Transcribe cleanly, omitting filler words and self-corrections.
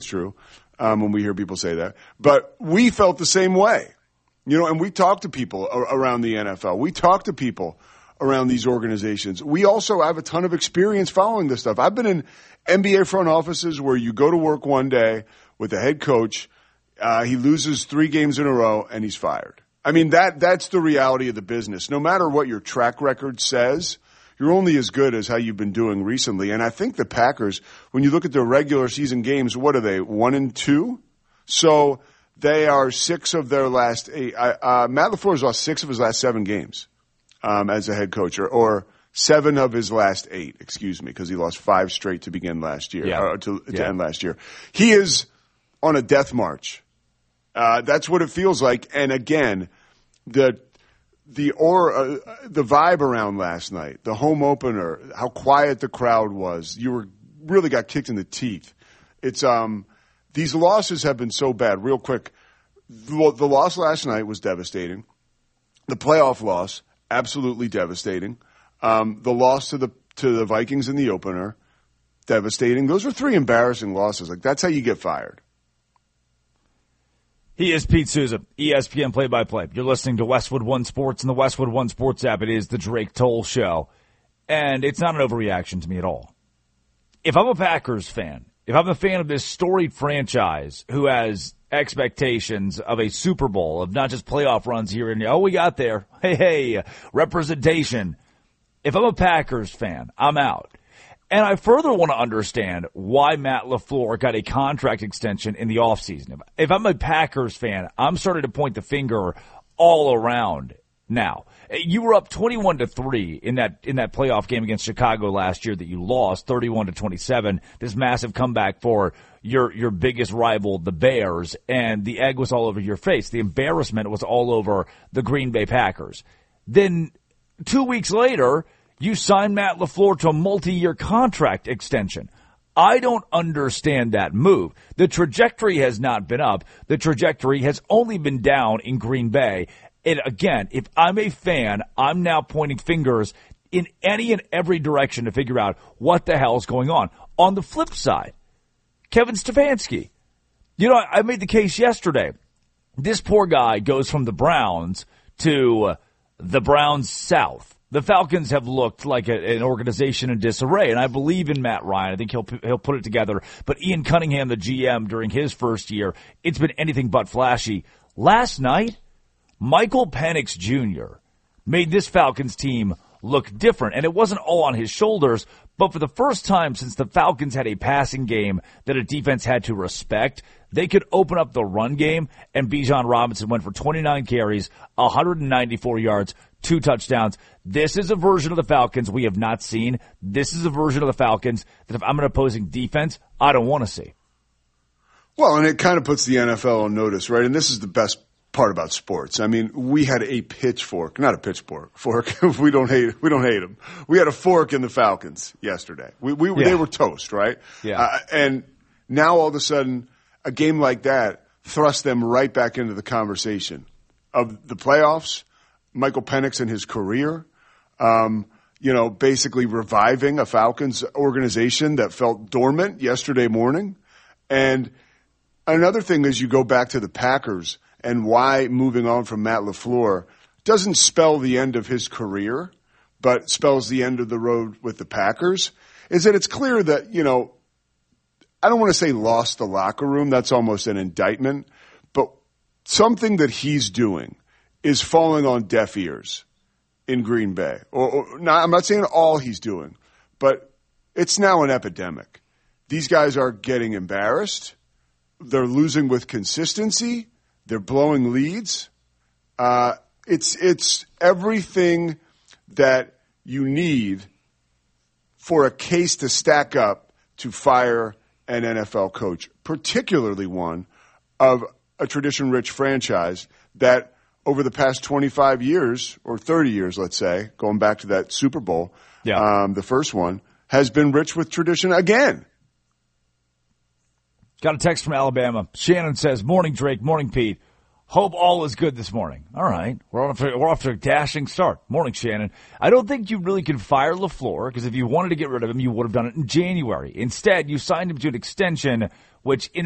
true when we hear people say that. But we felt the same way. And we talk to people around the NFL. We talk to people around these organizations. We also have a ton of experience following this stuff. I've been in NBA front offices where you go to work one day with the head coach, he loses 3 games in a row, and he's fired. I mean, that's the reality of the business. No matter what your track record says, you're only as good as how you've been doing recently. And I think the Packers, when you look at their regular season games, what are they, 1-2? So they are 6 of their last 8. Matt LaFleur's lost 6 of his last 7 games as a head coach, or 7 of his last 8, because he lost 5 straight to begin last year, to end last year. He is on a death march. That's what it feels like. And again, the vibe around last night, the home opener, how quiet the crowd was. You really got kicked in the teeth. It's these losses have been so bad. Real quick, the loss last night was devastating. The playoff loss, absolutely devastating. The loss to the Vikings in the opener, devastating. Those were 3 embarrassing losses. Like, that's how you get fired. He is Pete Souza, ESPN play-by-play. You're listening to Westwood One Sports and the Westwood One Sports app. It is the Drake Toll Show. And it's not an overreaction to me at all. If I'm a Packers fan, if I'm a fan of this storied franchise who has expectations of a Super Bowl, of not just playoff runs here and we got there. Hey, representation. If I'm a Packers fan, I'm out. And I further want to understand why Matt LaFleur got a contract extension in the offseason. If I'm a Packers fan, I'm starting to point the finger all around now. You were up 21-3 in that playoff game against Chicago last year that you lost 31-27. This massive comeback for your biggest rival, the Bears, and the egg was all over your face. The embarrassment was all over the Green Bay Packers. Then 2 weeks later, you signed Matt LaFleur to a multi-year contract extension. I don't understand that move. The trajectory has not been up. The trajectory has only been down in Green Bay. And again, if I'm a fan, I'm now pointing fingers in any and every direction to figure out what the hell is going on. On the flip side, Kevin Stefanski. I made the case yesterday. This poor guy goes from the Browns to the Browns South. The Falcons have looked like an organization in disarray, and I believe in Matt Ryan. I think he'll put it together. But Ian Cunningham, the GM, during his first year, it's been anything but flashy. Last night, Michael Penix Jr. made this Falcons team look different, and it wasn't all on his shoulders, but for the first time since the Falcons had a passing game that a defense had to respect, they could open up the run game, and Bijan Robinson went for 29 carries, 194 yards, 2 touchdowns. This is a version of the Falcons we have not seen. This is a version of the Falcons that if I'm an opposing defense, I don't want to see. Well, and it kind of puts the NFL on notice, right? And this is the best part about sports. I mean, we had a pitchfork, not a pitchfork, fork. we don't hate them. We had a fork in the Falcons yesterday. They were toast, right? Yeah. And now all of a sudden, a game like that thrust them right back into the conversation of the playoffs, Michael Penix and his career, basically reviving a Falcons organization that felt dormant yesterday morning. And another thing is you go back to the Packers and why moving on from Matt LaFleur doesn't spell the end of his career, but spells the end of the road with the Packers, is that it's clear that, I don't want to say lost the locker room. That's almost an indictment. But something that he's doing is falling on deaf ears in Green Bay. I'm not saying all he's doing, but it's now an epidemic. These guys are getting embarrassed. They're losing with consistency. They're blowing leads. It's everything that you need for a case to stack up to fire an NFL coach, particularly one of a tradition-rich franchise that over the past 25 years or 30 years, let's say, going back to that Super Bowl, the first one, has been rich with tradition again. Got a text from Alabama. Shannon says, "Morning, Drake. Morning, Pete. Hope all is good this morning." All right. We're off to a dashing start. Morning, Shannon. I don't think you really can fire LaFleur because if you wanted to get rid of him, you would have done it in January. Instead, you signed him to an extension, which in